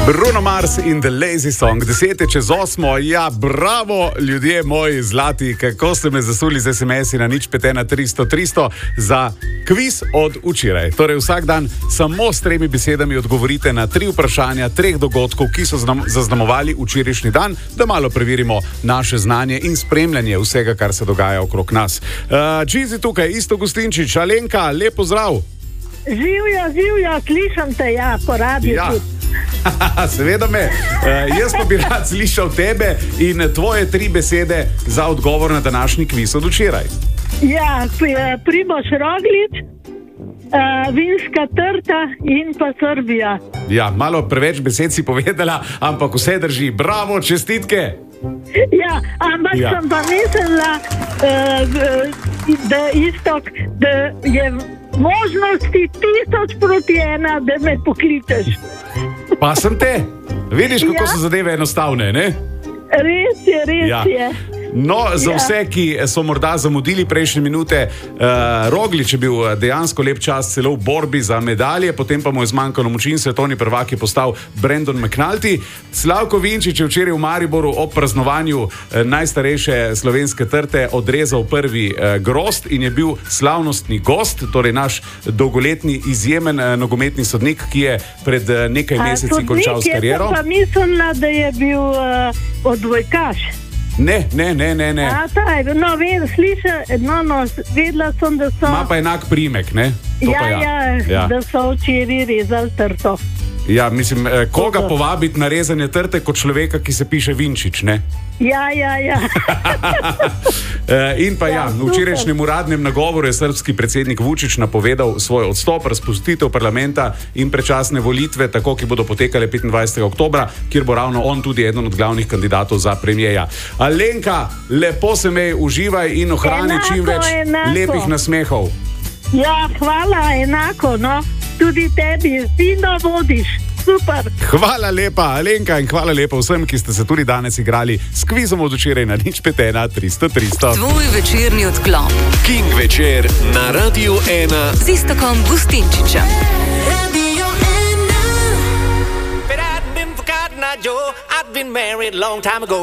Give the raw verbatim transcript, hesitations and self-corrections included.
Bruno Mars in The Lazy Song, desete čez osmo. Ja, bravo, ljudje moji zlati, kako ste me zasuli z es em esi na nič pet ena tristo tristo za kviz od včeraj. Torej vsak dan samo s tremi besedami odgovorite na tri vprašanja treh dogodkov, ki so zaznamovali včerajšnji dan, da malo preverimo naše znanje in spremljanje vsega, kar se dogaja okrog nas. Čizi uh, tukaj, Isto Gustinčič, Alenka, lep pozdrav. Živjo, živjo, slišam te, ja, po radiju. Ja. Seveda me, uh, jaz pa bi rad slišal tebe in tvoje tri besede za odgovor na današnji kviz od včeraj. Ja, Primož Roglič, uh, vinska trta in pa Srbija. Ja, malo preveč besed si povedala, ampak vse drži. Bravo, čestitke. Ja, ampak ja. sem pa mislila, uh, da istok, da je možnosti tisoč proti ena, da me pokličeš. Pa sem te. Vidiš, kako ja. so zadeve enostavne, ne? Res je, res ja. je. No, za vse, ki so morda zamudili prejšnje minute, uh, Roglič je bil dejansko lep čas celo v borbi za medalje, potem pa mu je zmanjkalo moči in svetovni prvak je postal Brandon McNulty. Slavko Vinčič je včeraj v Mariboru ob praznovanju uh, najstarejše slovenske trte odrezal prvi uh, grozd in je bil slavnostni gost, torej naš dolgoletni izjemen uh, nogometni sodnik, ki je pred uh, nekaj meseci končal s kariero. Pa mislila, da je bil uh, odbojkaš. Ne, ne, ne, ne, ne. A, taj, no, ved, sliša, no, no, vedela sem, da so... Ma pa enak primek, ne? To ja, pa ja. ja, ja, da so včeraj rezali trto. Ja, mislim, eh, koga povabiti na rezanje trte kot človeka, ki se piše Vinčič, ne? Ja, ja, ja. In pa ja, v včerajšnjem uradnem nagovoru je srbski predsednik Vučić napovedal svoj odstop, razpustitev parlamenta in predčasne volitve, tako ki bodo potekale petindvajsetega oktobra, kjer bo ravno on tudi eden od glavnih kandidatov za premijeja. Alenka, lepo se mej, uživaj in ohrani enako, čim več enako. lepih nasmehov. Ja, hvala, enako, no. Tudi tebi, fino vodiš. Super. Hvala lepa, Alenka, in hvala lepa vsem, ki ste se tudi danes igrali s kvizom od včeraj na nič pet ena tristo tristo. Tvoj večerni odklop. King večer na Radiu ena z Istokom Gustinčičem. Radio ena. But I've been forgotten, I Joe. I've been married a long time ago.